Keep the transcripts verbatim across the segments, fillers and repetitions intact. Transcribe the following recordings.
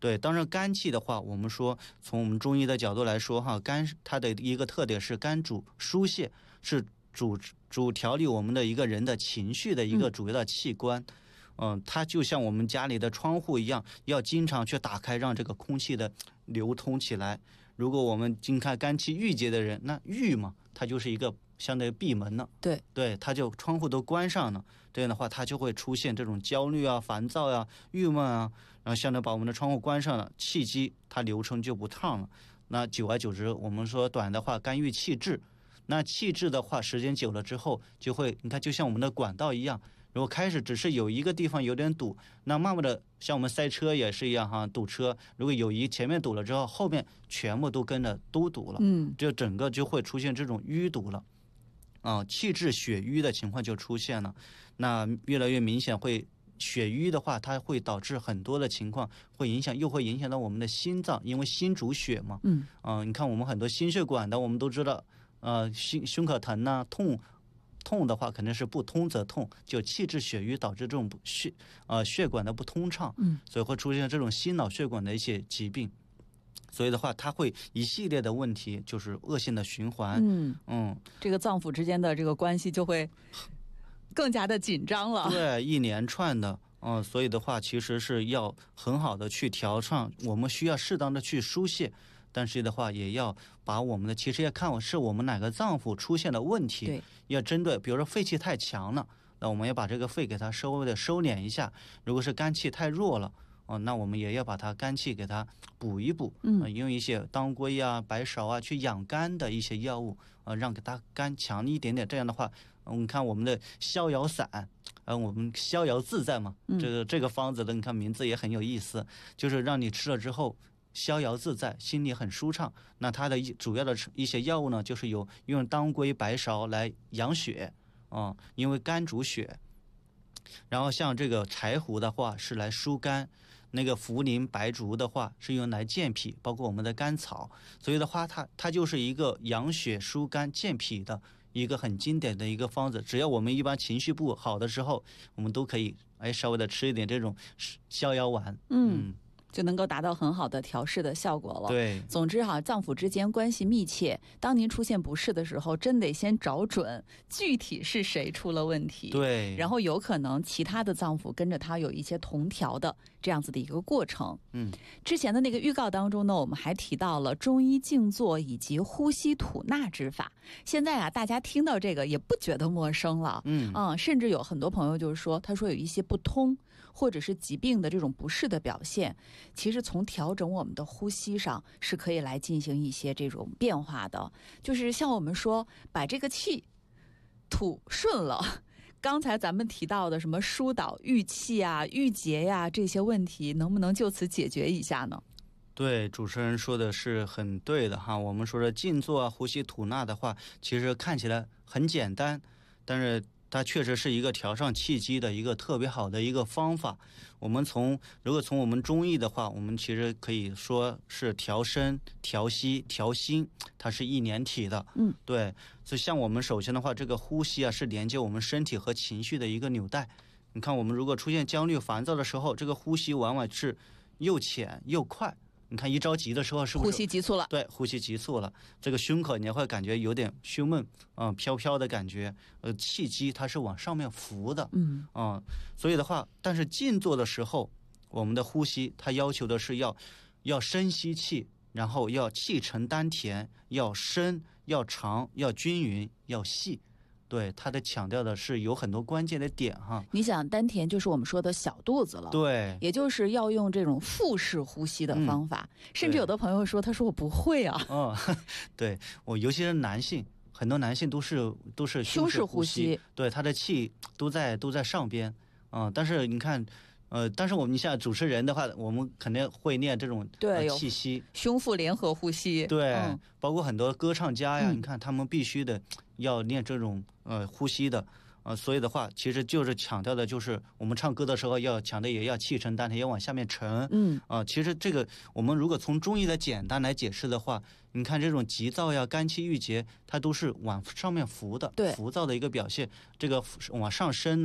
对，当然肝气的话，我们说从我们中医的角度来说哈，肝它的一个特点是肝主疏泄，是主主调理我们的一个人的情绪的一个主要的器官。嗯、呃，它就像我们家里的窗户一样，要经常去打开，让这个空气的流通起来。如果我们经看肝气郁结的人，那郁嘛，它就是一个相当于闭门了， 对对，它就窗户都关上了，这样的话它就会出现这种焦虑啊、烦躁啊、郁闷啊，然后相当于把我们的窗户关上了，气机它流程就不畅了。那久而久之，我们说短的话肝郁气滞，那气滞的话时间久了之后就会，你看就像我们的管道一样，如果开始只是有一个地方有点堵，那慢慢的像我们塞车也是一样哈，堵车如果有一前面堵了之后，后面全部都跟着都堵了，嗯，就整个就会出现这种淤堵了啊，气滞血瘀的情况就出现了。那越来越明显，会血瘀的话，它会导致很多的情况，会影响，又会影响到我们的心脏，因为心主血嘛。嗯，啊、呃，你看我们很多心血管的，我们都知道，呃，心胸口疼呐、啊，痛。痛的话肯定是不通则痛，就气滞血瘀导致这种血呃血管的不通畅，嗯，所以会出现这种心脑血管的一些疾病。所以的话，它会一系列的问题，就是恶性的循环。嗯嗯， 这个脏腑之间的这个关系就会更加的紧张了。 对，一连串的。嗯，所以的话，其实是要很好的去调畅，我们需要适当的去疏泄，但是的话，也要把我们的，其实要看是我们哪个脏腑出现了问题，对，要针对，比如说肺气太强了，那我们要把这个肺给它稍微的收敛一下；如果是肝气太弱了，哦，那我们也要把它肝气给它补一补，嗯、呃，用一些当归啊、白芍啊去养肝的一些药物，呃，让给它肝强一点点。这样的话，我们看我们的逍遥散。呃，我们逍遥自在嘛，这个这个方子的，你看名字也很有意思，就是让你吃了之后逍遥自在，心里很舒畅。那它的主要的一些药物呢，就是有用当归、白芍来养血啊、嗯，因为肝主血。然后像这个柴胡的话是来疏肝，那个茯苓、白术的话是用来健脾，包括我们的甘草。所以的话，它它就是一个养血、疏肝、健脾的一个很经典的一个方子。只要我们一般情绪不好的时候，我们都可以哎稍微的吃一点这种逍遥丸，嗯。嗯， 就能够达到很好的调试的效果了。 对， 总之哈，脏腑之间关系密切。当您出现不适的时候，真得先找准具体是谁出了问题。 对， 然后有可能其他的脏腑跟着它有一些同调的这样子的一个过程。嗯，之前的那个预告当中呢，我们还提到了中医静坐以及呼吸吐纳之法。现在啊，大家听到这个也不觉得陌生了。嗯啊，甚至有很多朋友就是说，他说有一些不通或者是疾病的这种不适的表现。其实从调整我们的呼吸上是可以来进行一些这种变化的，就是像我们说把这个气吐顺了，刚才咱们提到的什么疏导郁气啊、郁结呀、啊、这些问题，能不能就此解决一下呢？ 对，主持人说的是很对的哈。我们说的静坐啊、呼吸吐纳的话，其实看起来很简单，但是它确实是一个调上气机的一个特别好的一个方法。我们从如果从我们中医的话，我们其实可以说是调身、调息、调心，它是一连体的。嗯，对。所以像我们首先的话，这个呼吸啊是连接我们身体和情绪的一个纽带。你看，我们如果出现焦虑、烦躁的时候，这个呼吸往往是又浅又快。你看一着急的时候是不是呼吸急促了？ 对，呼吸急促了，这个胸口你会感觉有点胸闷，嗯、呃，飘飘的感觉，呃，气机它是往上面浮的，嗯啊、呃，所以的话，但是静坐的时候，我们的呼吸它要求的是要要深吸气，然后要气沉丹田，要深，要长，要均匀，要细。对，它的强调的是有很多关键的点哈。 你想丹田就是我们说的小肚子了， 对， 也就是要用这种腹式呼吸的方法。嗯、甚至有的朋友说，他说我不会啊。 嗯，对，我尤其是男性，很多男性都是都是胸式呼吸， 胸式呼吸对，他的气都在都在上边，嗯，但是你看。呃，但是我们像主持人的话，我们肯定会练这种对、 呃、气息， 胸腹联合呼吸。 对、嗯，包括很多歌唱家呀，嗯、你看他们必须的要练这种呃呼吸的，呃，所以的话，其实就是强调的就是我们唱歌的时候要强调也要气沉丹田，要往下面沉。嗯，啊、呃，其实这个我们如果从中医的简单来解释的话，你看这种急躁呀、肝气郁结，它都是往上面浮的， 对， 浮躁的一个表现。这个往上升呢、啊。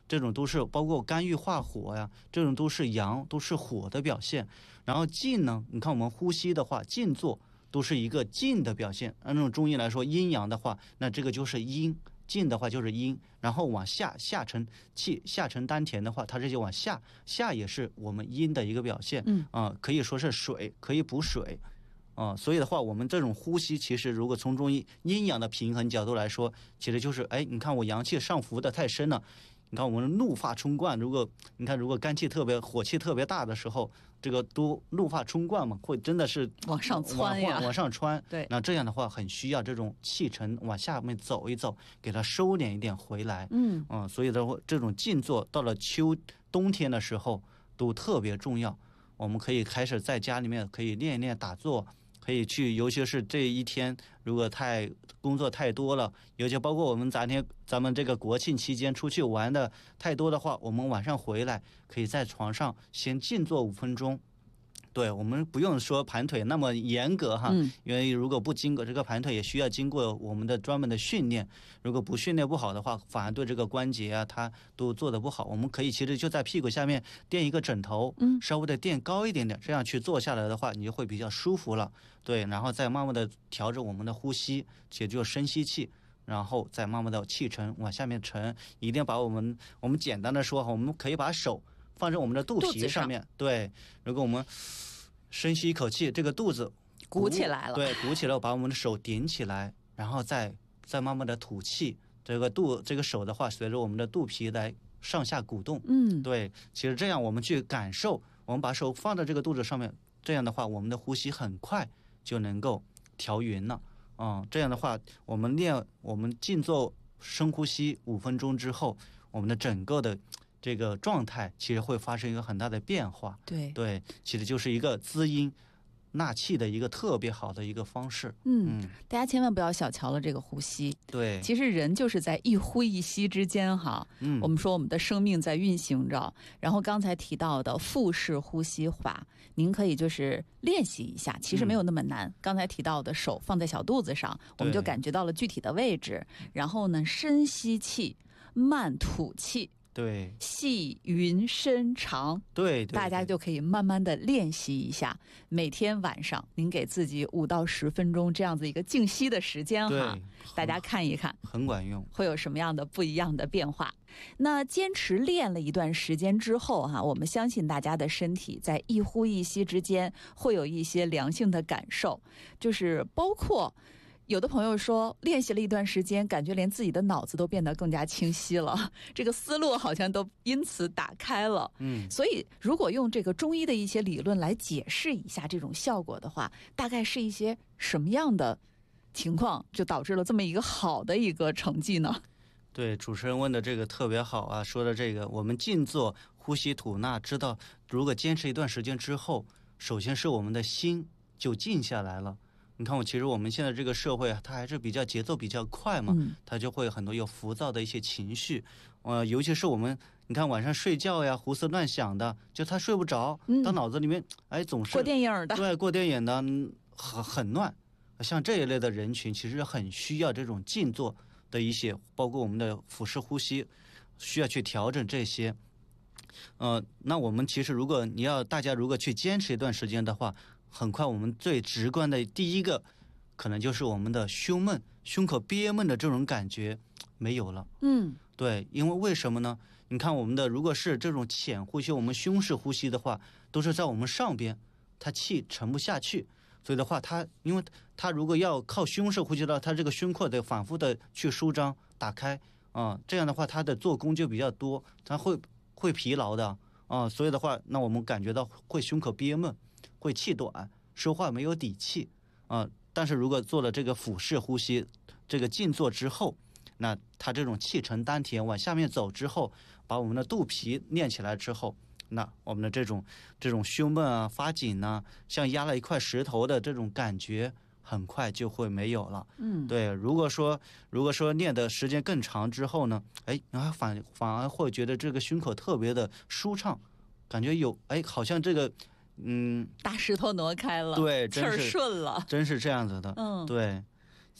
这种都是包括肝郁化火呀，这种都是阳，都是火的表现。然后静呢，你看我们呼吸的话，静坐都是一个静的表现。按照中医来说，阴阳的话，那这个就是阴，静的话就是阴，然后往下下沉气，下沉丹田的话，它这就往下，下也是我们阴的一个表现。 嗯啊、呃，可以说是水，可以补水。啊、呃，所以的话，我们这种呼吸，其实如果从中医阴阳的平衡角度来说，其实就是，哎，你看我阳气上浮的太深了，你看我们怒发冲冠，如果你看如果肝气特别、火气特别大的时候，这个都怒发冲冠嘛，会真的是往上窜呀， 往上窜。 对， 那这样的话，很需要这种气沉往下面走一走，给它收敛一点回来。 嗯嗯，所以的话，这种静坐到了秋冬天的时候都特别重要。我们可以开始在家里面可以练一练打坐。可以去，尤其是这一天，如果太工作太多了，尤其包括我们咱天咱们这个国庆期间出去玩的太多的话，我们晚上回来可以在床上先静坐五分钟。对，我们不用说盘腿那么严格哈， 嗯， 因为如果不经过这个盘腿，也需要经过我们的专门的训练。如果不训练不好的话，反而对这个关节啊，它都做得不好。我们可以其实就在屁股下面垫一个枕头， 嗯， 稍微的垫高一点点，这样去坐下来的话，你就会比较舒服了。对，然后再慢慢的调整我们的呼吸，也就是深吸气，然后再慢慢的气沉往下面沉。一定把我们我们简单的说哈，我们可以把手放在我们的肚皮上面，对，如果我们深吸一口气，这个肚子鼓起来了， 对，鼓起来，把我们的手顶起来，然后再再慢慢的吐气。这个肚这个手的话，随着我们的肚皮来上下鼓动。 嗯， 对，其实这样我们去感受，我们把手放在这个肚子上面，这样的话，我们的呼吸很快就能够调匀了。嗯，这样的话，我们练我们静坐深呼吸五分钟之后，我们的整个的这个状态其实会发生一个很大的变化。 对对，其实就是一个滋阴纳气的一个特别好的一个方式。 嗯，嗯大家千万不要小瞧了这个呼吸。 对， 其实人就是在一呼一吸之间哈。 嗯， 我们说我们的生命在运行着。然后刚才提到的腹式呼吸法，您可以就是练习一下，其实没有那么难。嗯、刚才提到的手放在小肚子上，我们就感觉到了具体的位置。然后呢，深吸气，慢吐气。 对， 细匀深长， 对， 大家就可以慢慢的练习一下。每天晚上您给自己五到十分钟这样子一个静息的时间哈，大家看一看， 很管用， 会有什么样的不一样的变化。那坚持练了一段时间之后哈，我们相信大家的身体在一呼一吸之间会有一些良性的感受，就是包括。有的朋友说，练习了一段时间，感觉连自己的脑子都变得更加清晰了，这个思路好像都因此打开了。 嗯， 所以如果用这个中医的一些理论来解释一下这种效果的话，大概是一些什么样的情况，就导致了这么一个好的一个成绩呢？ 对，主持人问的这个特别好啊，说的这个，我们静坐呼吸吐纳，知道如果坚持一段时间之后，首先是我们的心就静下来了。你看，我其实我们现在这个社会，它还是比较节奏比较快嘛， 嗯、 它就会很多有浮躁的一些情绪，呃，尤其是我们，你看晚上睡觉呀，胡思乱想的，就他睡不着，他脑子里面哎总是过电影的， 对，过电影的，很很乱。像这一类的人群，其实很需要这种静坐的一些，包括我们的腹式呼吸，需要去调整这些。呃，那我们其实如果你要大家如果去坚持一段时间的话。很快，我们最直观的第一个，可能就是我们的胸闷、胸口憋闷的这种感觉没有了。 嗯， 对，因为为什么呢？你看我们的，如果是这种浅呼吸，我们胸式呼吸的话，都是在我们上边，它气沉不下去，所以的话，它因为它如果要靠胸式呼吸的话，它这个胸廓得反复的去舒张、打开啊、呃，这样的话，它的做工就比较多，它会会疲劳的啊、呃，所以的话，那我们感觉到会胸口憋闷。会气短，说话没有底气啊、呃。但是如果做了这个腹式呼吸，这个静坐之后，那它这种气沉丹田往下面走之后，把我们的肚皮练起来之后，那我们的这种这种胸闷啊、发紧呐、啊，像压了一块石头的这种感觉，很快就会没有了。 嗯， 对。如果说如果说练的时间更长之后呢，哎，然后反反而会觉得这个胸口特别的舒畅，感觉有哎，好像这个。嗯， 大石头挪开了， 对， 气儿顺了， 真是这样子的。 嗯， 对，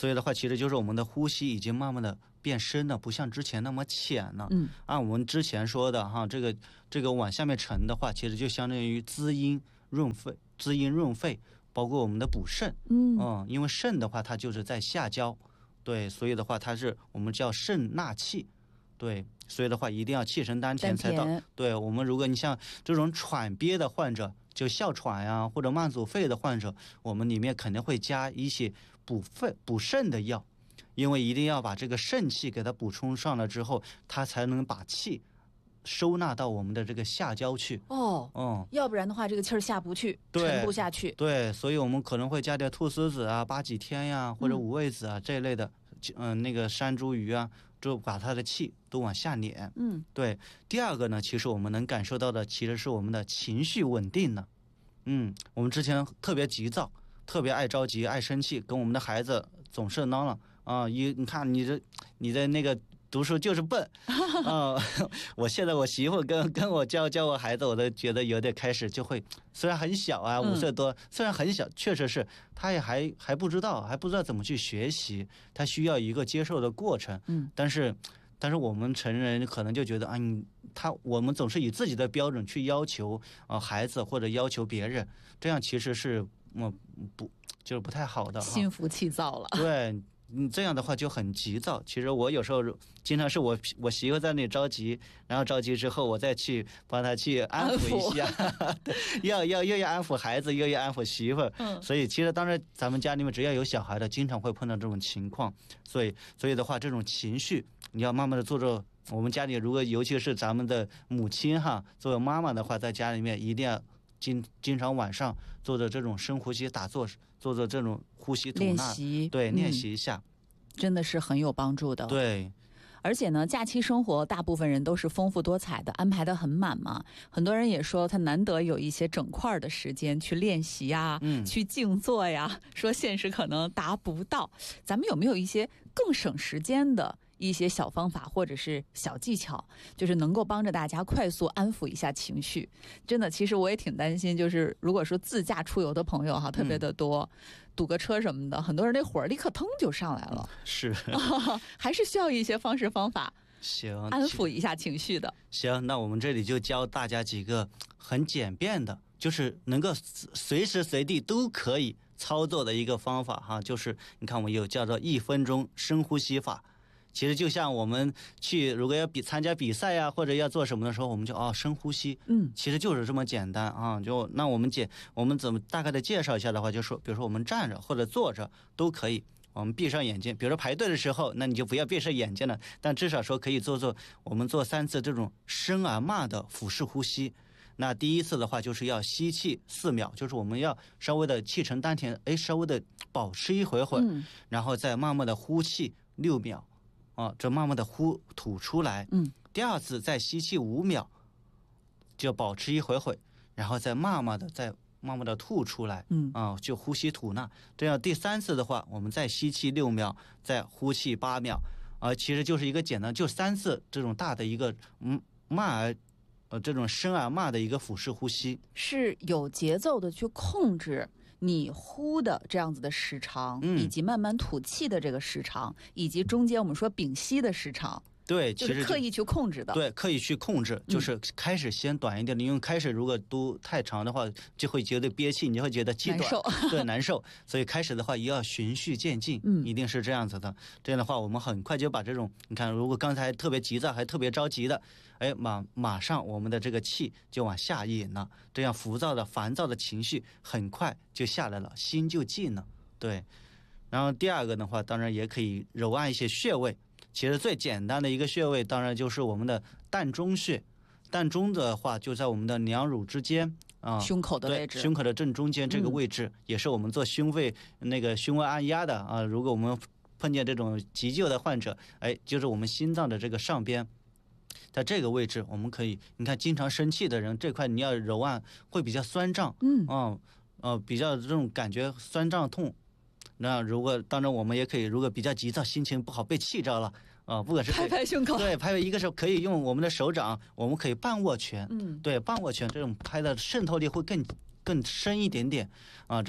所以的话，其实就是我们的呼吸已经慢慢的变深了，不像之前那么浅了。 嗯， 按我们之前说的哈，这个这个往下面沉的话，其实就相当于滋阴润肺，滋阴润肺，包括我们的补肾。 嗯嗯，因为肾的话，它就是在下焦，对，所以的话，它是我们叫肾纳气，对，所以的话一定要气沉丹田才到。对，我们如果你像这种喘憋的患者，就哮喘呀、或者慢阻肺的患者，我们里面肯定会加一些补肺补肾的药。因为一定要把这个肾气给它补充上了之后，它才能把气收纳到我们的这个下焦去。 哦， 嗯， 要不然的话，这个气儿下不去，沉不下去。 对，所以我们可能会加点菟丝子啊、八戟天呀，或者五味子啊、嗯、这一类的，嗯，那个山茱萸啊，就把它的气都往下碾。 嗯， 对。第二个呢，其实我们能感受到的，其实是我们的情绪稳定呢。嗯，我们之前特别急躁，特别爱着急、爱生气，跟我们的孩子总是嚷嚷。啊，一你看你这你的那个读书就是笨啊！我现在我媳妇跟跟我教教我孩子，我都觉得有点开始就会，虽然很小啊，五岁多，嗯、虽然很小，确实是他也还还不知道，还不知道怎么去学习，他需要一个接受的过程。 嗯， 但是但是我们成人可能就觉得啊，你他我们总是以自己的标准去要求啊、呃、孩子或者要求别人，这样其实是嗯不就是不太好的， 心浮气躁了。 对。你这样的话就很急躁。其实我有时候经常是我我媳妇在那里着急，然后着急之后我再去帮她去安抚一下，要要又要安抚孩子，又要安抚媳妇。 嗯， 所以其实当然咱们家里面只要有小孩的，经常会碰到这种情况。所以所以的话，这种情绪你要慢慢的做着。我们家里如果尤其是咱们的母亲哈，作为妈妈的话，在家里面一定要经经常晚上做着这种深呼吸打坐。做做这种呼吸吐纳， 练习， 对， 嗯、 练习一下， 真的是很有帮助的。 对， 而且呢，假期生活大部分人都是丰富多彩的，安排的很满嘛。很多人也说他难得有一些整块的时间去练习呀、 嗯， 去静坐呀，说现实可能达不到。咱们有没有一些更省时间的一些小方法或者是小技巧，就是能够帮着大家快速安抚一下情绪？真的，其实我也挺担心，就是如果说自驾出游的朋友哈，特别的多，嗯、堵个车什么的，很多人那火立刻腾就上来了。 是、 啊，还是需要一些方式方法， 行， 安抚一下情绪的。 行，那我们这里就教大家几个很简便的，就是能够随时随地都可以操作的一个方法哈，就是你看我们有叫做一分钟深呼吸法。其实就像我们去如果要比参加比赛呀、啊，或者要做什么的时候，我们就哦深呼吸， 嗯， 其实就是这么简单啊。就那我们简我们怎么大概的介绍一下的话，就说比如说我们站着或者坐着都可以，我们闭上眼睛。比如说排队的时候，那你就不要闭上眼睛了，但至少说可以做做我们做三次这种深而慢的腹式呼吸。那第一次的话就是要吸气四秒，就是我们要稍微的气沉丹田，哎，稍微的保持一会会， 嗯、 然后再慢慢的呼气六秒。啊，这慢慢的呼吐出来， 嗯， 第二次再吸气五秒，就保持一会会，然后再慢慢的再慢慢的吐出来， 嗯， 啊，就呼吸吐纳。这样第三次的话，我们再吸气六秒，再呼气八秒，啊，其实就是一个简单，就三次这种大的一个嗯慢而呃这种深而慢的一个腹式呼吸， 是有节奏的去控制你呼的这样子的时长， 嗯、 以及慢慢吐气的这个时长，以及中间我们说屏息的时长。 对， 就是刻意去控制的。 对，刻意去控制，就是开始先短一点的，嗯、因为开始如果都太长的话，就会觉得憋气，你会觉得气短， 难受对，难受。所以开始的话也要循序渐进， 嗯， 一定是这样子的。这样的话，我们很快就把这种，你看，如果刚才特别急躁，还特别着急的，哎，马马上我们的这个气就往下引了，这样浮躁的、烦躁的情绪很快就下来了，心就静了。对。然后第二个的话，当然也可以揉按一些穴位。其实最简单的一个穴位，当然就是我们的膻中穴。膻中的话，就在我们的两乳之间啊， 胸口的位置， 胸口的正中间这个位置，嗯、也是我们做胸肺那个胸外按压的啊。如果我们碰见这种急救的患者，哎，就是我们心脏的这个上边，在这个位置，我们可以，你看，经常生气的人，这块你要揉按会比较酸胀， 嗯， 哦、呃，比较这种感觉酸胀痛。那如果当然我们也可以，如果比较急躁、心情不好、被气着了啊、呃，不管是拍拍胸口， 对，拍拍一个时候可以用我们的手掌，我们可以半握拳， 嗯， 对，半握拳这种拍的渗透力会更更深一点点啊，这样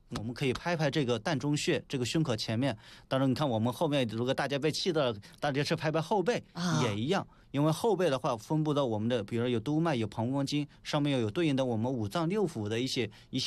我们可以拍拍这个膻中穴，这个胸口前面。当然，你看我们后面，如果大家被气到了，大家是拍拍后背、 啊、 也一样。因为后背的话，分布到我们的，比如有督脉、有膀胱经，上面又有对应的我们五脏六腑的一些一些。